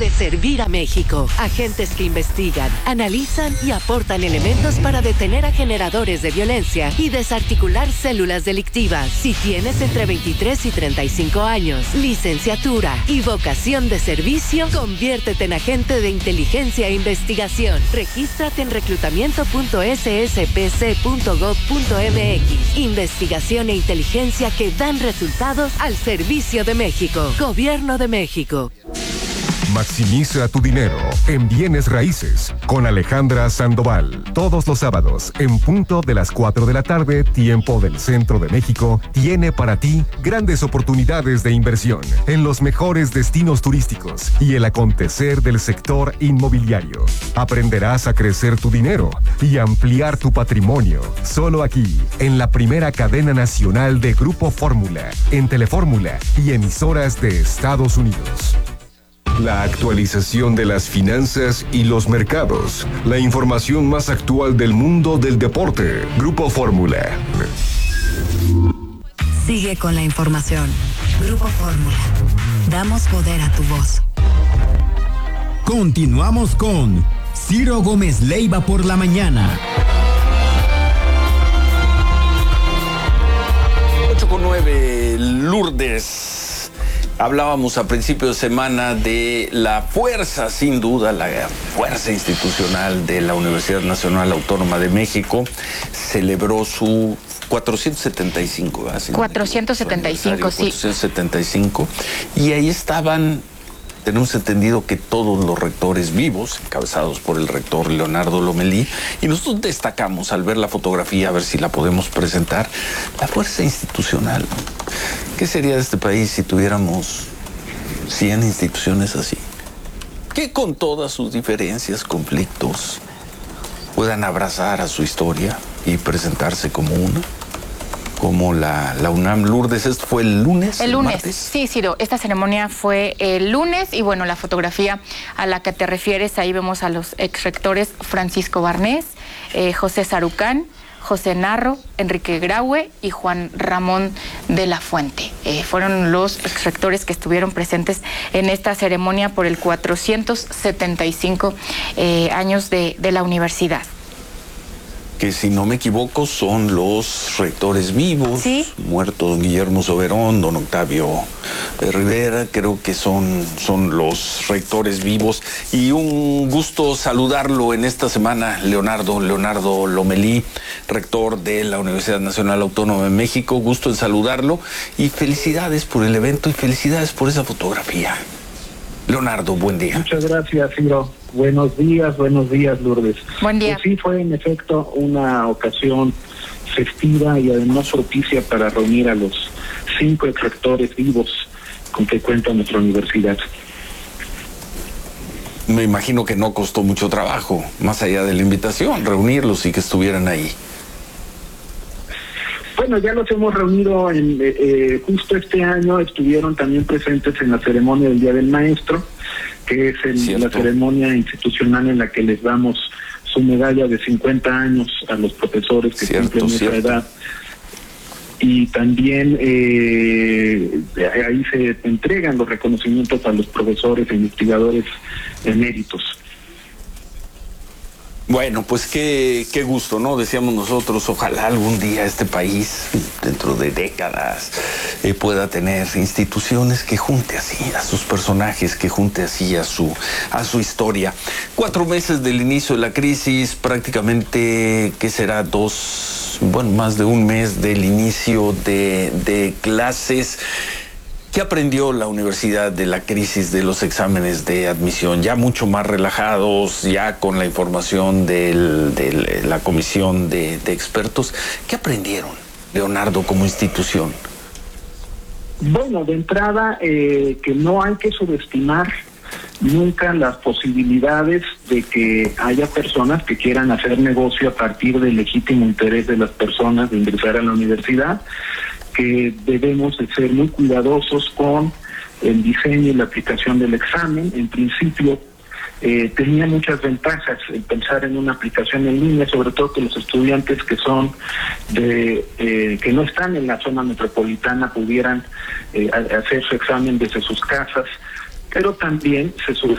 de servir a México. Agentes que investigan, analizan y aportan elementos para detener a generadores de violencia y desarticular células delictivas. Si tienes entre 23 y 35 años, licenciatura y vocación de servicio, conviértete en agente de inteligencia e investigación. Regístrate en reclutamiento.sspc.gov.mx. Investigación e inteligencia que dan resultados al servicio de México. Gobierno de México. Maximiza tu dinero en bienes raíces con Alejandra Sandoval. Todos los sábados, en punto de las 4 de la tarde, tiempo del centro de México, tiene para ti grandes oportunidades de inversión en los mejores destinos turísticos y el acontecer del sector inmobiliario. Aprenderás a crecer tu dinero y ampliar tu patrimonio. Solo aquí, en la primera cadena nacional de Grupo Fórmula, en Telefórmula y emisoras de Estados Unidos. La actualización de las finanzas y los mercados. La información más actual del mundo del deporte. Grupo Fórmula. Sigue con la información. Grupo Fórmula. Damos poder a tu voz. Continuamos con Ciro Gómez Leiva por la mañana. 8:09, Lourdes. Hablábamos a principio de semana de la fuerza, sin duda, la fuerza institucional de la Universidad Nacional Autónoma de México. Celebró su 475, ¿verdad? 475, sí. 475. Y ahí estaban, tenemos entendido que todos los rectores vivos, encabezados por el rector Leonardo Lomelí, y nosotros destacamos al ver la fotografía, a ver si la podemos presentar, la fuerza institucional. ¿Qué sería de este país si tuviéramos 100 instituciones así? Que con todas sus diferencias, conflictos, puedan abrazar a su historia y presentarse como una, como la UNAM. Lourdes, ¿esto fue el lunes? El lunes, martes. sí, Ciro. Esta ceremonia fue el lunes y bueno, la fotografía a la que te refieres, ahí vemos a los exrectores Francisco Barnés, José Sarucán, José Narro, Enrique Graue y Juan Ramón de la Fuente. Fueron los exrectores que estuvieron presentes en esta ceremonia por el 475 años de la universidad. Que si no me equivoco son los rectores vivos, ¿sí? Muerto don Guillermo Soberón, don Octavio Rivera, creo que son los rectores vivos. Y un gusto saludarlo en esta semana, Leonardo Lomelí, rector de la Universidad Nacional Autónoma de México. Gusto en saludarlo y felicidades por el evento y felicidades por esa fotografía. Leonardo, buen día. Muchas gracias, Ciro. Buenos días, Lourdes. Buen día. Pues sí, fue en efecto una ocasión festiva y además propicia para reunir a los 5 exrectores vivos con que cuenta nuestra universidad. Me imagino que no costó mucho trabajo, más allá de la invitación, reunirlos y que estuvieran ahí. Bueno, ya los hemos reunido justo este año, estuvieron también presentes en la ceremonia del Día del Maestro, que es la ceremonia institucional en la que les damos su medalla de 50 años a los profesores que cumplen esa edad. Y también ahí se entregan los reconocimientos a los profesores e investigadores eméritos. Bueno, pues qué gusto, ¿no? Decíamos nosotros, ojalá algún día este país, dentro de décadas, pueda tener instituciones que junte así a sus personajes, que junte así a su historia. 4 meses del inicio de la crisis, prácticamente, ¿qué será? Más de un mes del inicio de clases. ¿Qué aprendió la universidad de la crisis de los exámenes de admisión? Ya mucho más relajados, ya con la información de la comisión de expertos. ¿Qué aprendieron, Leonardo, como institución? Bueno, de entrada, que no hay que subestimar nunca las posibilidades de que haya personas que quieran hacer negocio a partir del legítimo interés de las personas de ingresar a la universidad, que debemos de ser muy cuidadosos con el diseño y la aplicación del examen. En principio, tenía muchas ventajas el pensar en una aplicación en línea, sobre todo que los estudiantes que son que no están en la zona metropolitana pudieran hacer su examen desde sus casas, pero también se